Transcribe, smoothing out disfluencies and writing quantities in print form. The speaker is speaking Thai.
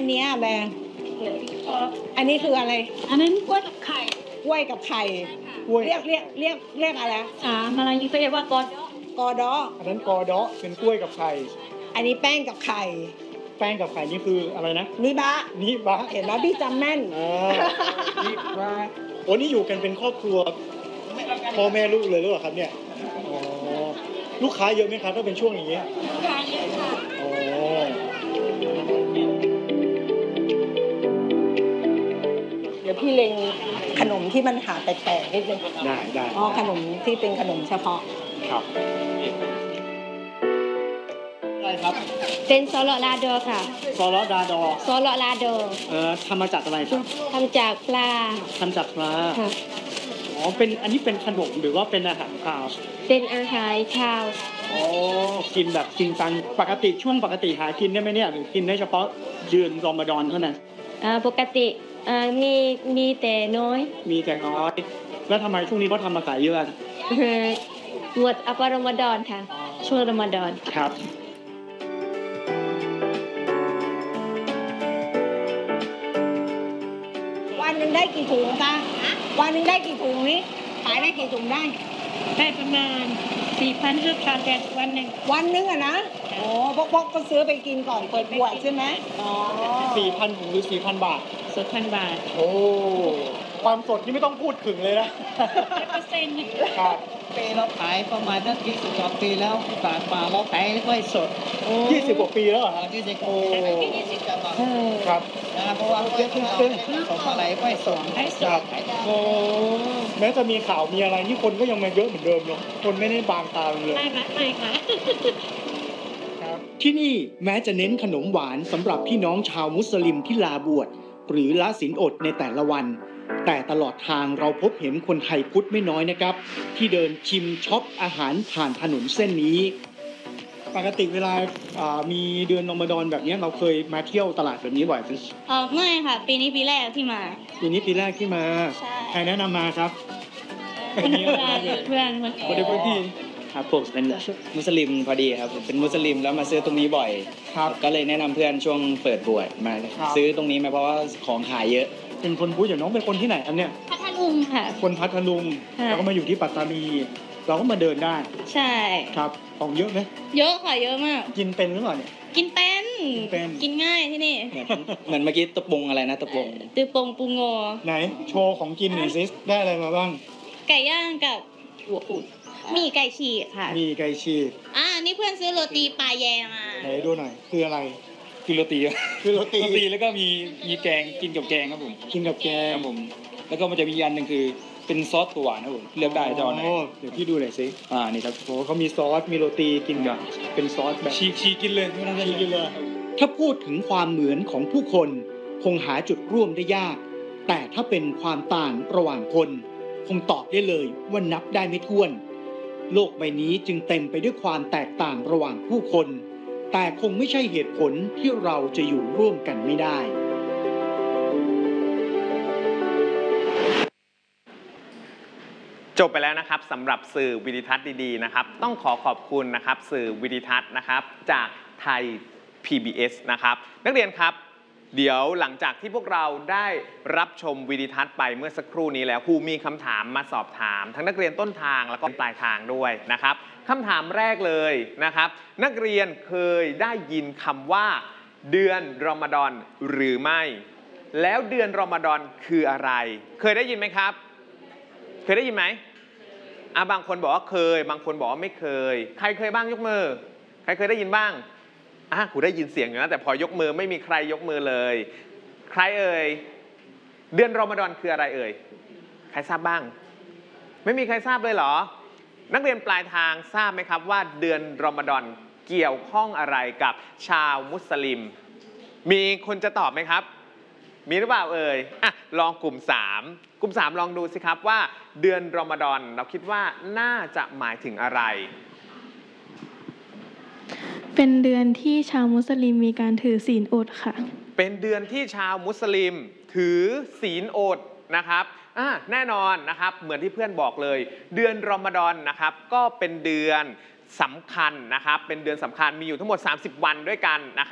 เนี้ยแบงอันนี้คืออะไรอันนั้นกล้วยกับไข่กล้วยกับไข่เรียกอะไรอะไรนี่เขาเรียกว่ากอดออันนั้นกอดอเป็นกล้วยกับไข่อันนี้แป้งกับไข่แป้งกับไข่นี่คืออะไรนะนิบะเห็นไหมพี่จำแม่นนิบะโอ้นี่อยู่กันเป็นครอบครัวพ่อแม่ลูกเลยหรือเปล่าครับเนี่ยลูกค้าเยอะไหมครับถ้าเป็นช่วงอย่างนี้ลูกค้าเยอะค่ะเดี๋ยวพี่เล็งขนมที่มันหาแปลกๆนิดนึงได้อ๋อขนมที่เป็นขนมเฉพาะครับอะไรครับเป็นโซโลลาโดค่ะโซโลลาโดทำมาจากอะไรครับทำจากปลาอ๋อเป็นอันนี้เป็นขนมหรือว่าเป็นอาหารคาวเป็นอาหารคาวอ๋อกินแบบจริงจังช่วงปกติหากินได้ไหมเนี่ยหรือกินได้เฉพาะเดือนรอมฎอนเท่านั้นปกติมีแต่น้อยแล้วทำไมช่วงนี้เขาทำมาขายเยอะหมดอัปรอมฎอนค่ะช่วงรอมฎอนครับวันหนึ่งได้กี่ถุงคะวันหนึ่งได้กี่ถุงนี้ขายได้กี่ถุงได้ประมาณ 4,000-5,000 แต่วันหนึ่งอะนะโอ้พวกก็ซื้อไปกินก่อนเปิดบวชใช่ไหมอ๋อ 4,000 ถุงหรือ 4,000 บาท 4,000 บาทโอ้ความสดนี่ไม่ต้องพูดถึงเลยนะ 100% ครับปีเราขายประมาณนั้น20 กว่าปีแล้วฝากมาเราขายกล้วยสด 20 กว่าปีแล้วเหรอครับ 20 โอ้ครับเพราะว่ากล้วยของอะไรกล้วยสดครับโอ้แม้จะมีข่าวมีอะไรนี่คนก็ยังมาเยอะเหมือนเดิมเนาะคนไม่ได้บางตาเลยไม่ค่ะที่นี่แม้จะเน้นขนมหวานสำหรับพี่น้องชาวมุสลิมที่ลาบวชหรือละศีลอดในแต่ละวันแต่ตลอดทางเราพบเห็นคนไทยพุทธไม่น้อยนะครับที่เดินชิมช็อปอาหารผ่านถนนเส้นนี้ปกติเวลามีเดือนรอมฎอนแบบนี้เราเคยมาเที่ยวตลาดแบบนี้บ่อยไหมไม่ค่ะปีนี้ปีแรกที่มาใครแนะนำมาครับเพื่อนคนในพื้นที่ครับผมเป็นมุสลิมพอดีครับเป็นมุสลิมแล้วมาซื้อตรงนี้บ่อยครับก็เลยแนะนำเพื่อนช่วงเปิดบวชมาซื้อตรงนี้มาเพราะว่าของขายเยอะเป็นคนพุทธอย่างน้องเป็นคนที่ไหนอันเนี้ยพัทลุงค่ะคนพัทลุงแล้วก็มาอยู่ที่ปัตตานีเราก็มาเดินได้ใช่ครับของเยอะไหมเยอะค่ะเยอะมากกินเป็นหรือเปล่าเนี่ยกินเป็นกินง่ายที่นี่เหมือนเมื่อกี้ตะปงอะไรนะตะปงปูงอไหนโชว์ของกินหน่อยซิได้อะไรมาบ้างไก่ย่างกับหัวอุ่นมีไก่ฉีกค่ะมีไก่ฉีกนี่เพื่อนซื้อโรตีปลาแยมาไหนดูหน่อยคืออะไรคือโรตีแล้วก็มีแกงกินกับแกงครับผมกินกับแกงครับผมแล้วก็มันจะมีอันนึงคือเป็นซอสตัวนะผมเลือกได้จะเอาไหนเดี๋ยวพี่ดูหน่อยสินี่ครับโอ้เขามีซอสมีโรตีกินกับเป็นซอสแบบชีกินเลยไม่ต้องกินเลยถ้าพูดถึงความเหมือนของผู้คนคงหาจุดร่วมได้ยากแต่ถ้าเป็นความต่างระหว่างคนคงตอบได้เลยว่านับได้ไม่ถ้วนโลกใบนี้จึงเต็มไปด้วยความแตกต่างระหว่างผู้คนแต่คงไม่ใช่เหตุผลที่เราจะอยู่ร่วมกันไม่ได้จบไปแล้วนะครับสำหรับสื่อวิดิทัศน์ดีๆนะครับต้องขอบคุณนะครับสื่อวิดิทัศน์นะครับจากไทย PBS นะครับนักเรียนครับเดี๋ยวหลังจากที่พวกเราได้รับชมวิดิทัศน์ไปเมื่อสักครู่นี้แล้วครูมีคำถามมาสอบถามทั้งนักเรียนต้นทางแล้วก็ปลายทางด้วยนะครับคำถามแรกเลยนะครับนักเรียนเคยได้ยินคำว่าเดือนรอมฎอนหรือไม่แล้วเดือนรอมฎอนคืออะไรเคยได้ยินไหมครับเคยได้ยินไหมบางคนบอกว่าเคยบางคนบอกว่าไม่เคยใครเคยบ้างยกมือใครเคยได้ยินบ้างครูได้ยินเสียงอยู่นะแต่พอยกมือไม่มีใครยกมือเลยใครเอ่ยเดือนรอมฎอนคืออะไรเอ่ยใครทราบบ้างไม่มีใครทราบเลยเหรอนักเรียนปลายทางทราบไหมครับว่าเดือนรอมฎอนเกี่ยวข้องอะไรกับชาวมุสลิมมีคนจะตอบไหมครับมีหรือเปล่าเอ่ยลองกลุ่ม3ลองดูสิครับว่าเดือนรอมฎอนเราคิดว่าน่าจะหมายถึงอะไรเป็นเดือนที่ชาวมุสลิมมีการถือศีลอดค่ะเป็นเดือนที่ชาวมุสลิมถือศีลอดนะครับแน่นอนนะครับเหมือนที่เพื่อนบอกเลยเดือนรอมฎอนนะครับก็เป็นเดือนสำคัญนะครับเป็นเดือนสำคัญมีอยู่ทั้งหมด30 วันด้วยกันนะครับ